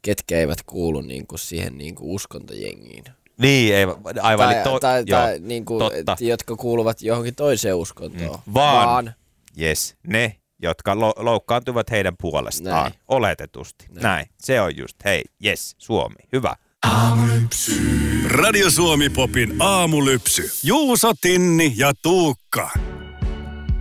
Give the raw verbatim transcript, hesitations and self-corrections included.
ketkä eivät kuulu niinku siihen niinku uskontojengiin. Niin, ei, aivan. Tai, niin to, tai, joo, tai niinku, et, jotka kuuluvat johonkin toiseen uskontoon. Mm. Vaan, Vaan. Yes, ne, jotka lo, loukkaantuvat heidän puolestaan. Näin. Oletetusti. Näin. Näin. Se on just, hei, yes, Suomi. Hyvä. Aamulypsy. Radio Suomi Popin aamulypsy. Juuso, Tinni ja Tuukka.